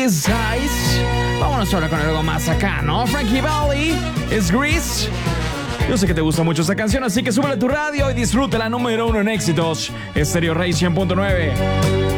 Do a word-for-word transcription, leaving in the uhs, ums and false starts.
This Eyes. Vámonos ahora con algo más acá, ¿no? Frankie Valli, es Grease. Yo sé que te gusta mucho esta canción, así que súbele a tu radio y disfruta la número uno en éxitos. Stereo Rey cien punto nueve.